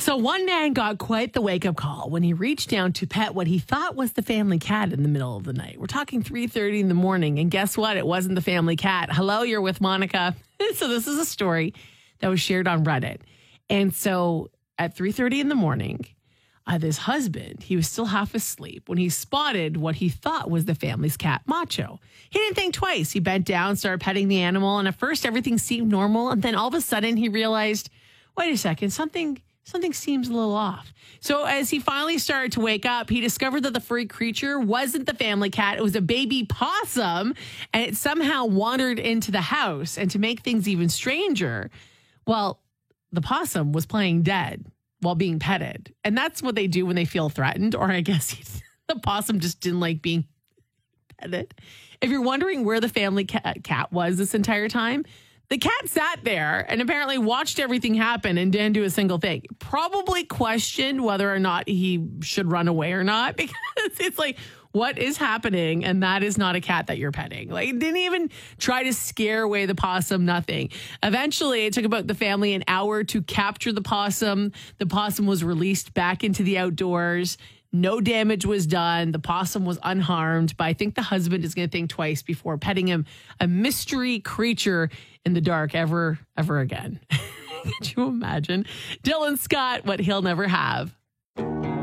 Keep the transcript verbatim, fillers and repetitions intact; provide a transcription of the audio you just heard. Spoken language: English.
So one man got quite the wake-up call when he reached down to pet what he thought was the family cat in the middle of the night. We're talking three thirty in the morning, and guess what? It wasn't the family cat. Hello, you're with Monica. So this is a story that was shared on Reddit. And so at three thirty in the morning, uh, this husband, he was still half asleep when he spotted what he thought was the family's cat, Macho. He didn't think twice. He bent down, started petting the animal, and at first everything seemed normal. And then all of a sudden he realized, wait a second, something... Something seems a little off. So as he finally started to wake up, he discovered that the furry creature wasn't the family cat. It was a baby possum, and it somehow wandered into the house. And to make things even stranger, well, the possum was playing dead while being petted. And that's what they do when they feel threatened. Or I guess the possum just didn't like being petted. If you're wondering where the family cat, cat was this entire time, the cat sat there and apparently watched everything happen and didn't do a single thing. Probably questioned whether or not he should run away or not, because it's like, what is happening? And that is not a cat that you're petting. Like, didn't even try to scare away the possum, nothing. Eventually, it took about the family an hour to capture the possum. The possum was released back into the outdoors. No damage was done. The possum was unharmed, but I think the husband is going to think twice before petting him, a mystery creature in the dark ever, ever again. Could you imagine? Dylan Scott, what he'll never have.